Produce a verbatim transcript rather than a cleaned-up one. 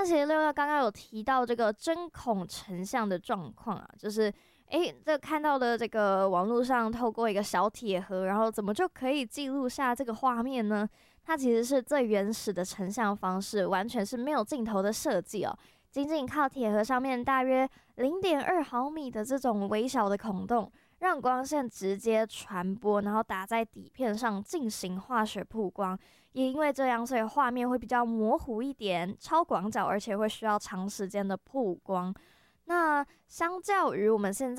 那其实六六刚刚有提到这个针孔成像的状况啊，就是诶，这看到的这个网络上透过一个小铁盒，然后怎么就可以记录下这个画面呢？它其实是最原始的成像方式，完全是没有镜头的设计哦，仅仅靠铁盒上面大约零点二毫米的这种微小的孔洞，让光线直接传播，然后打在底片上进行化学曝光。也因为这样，所以画面会比较模糊一点，超广角，而且会需要长时间的曝光。那相较于我们现